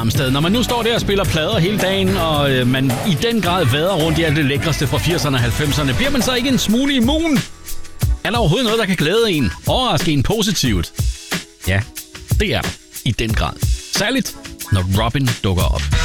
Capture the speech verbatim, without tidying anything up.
Darmsted. Når man nu står der og spiller plader hele dagen, og øh, man i den grad vader rundt i alt det lækreste fra firserne og halvfemserne, bliver man så ikke en smule immun? Er der overhovedet noget, der kan glæde en? Overraske en positivt? Ja, det er der. I den grad. Særligt, når Robin dukker op.